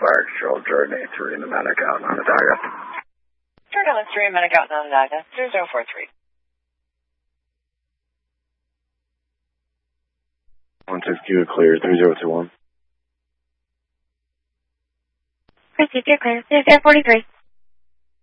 actual journey 3 in the medic out on Onondaga. Turn 3 medic out on Onondaga, 0043. 160 clear, 3021. Received, you're clear, 0043.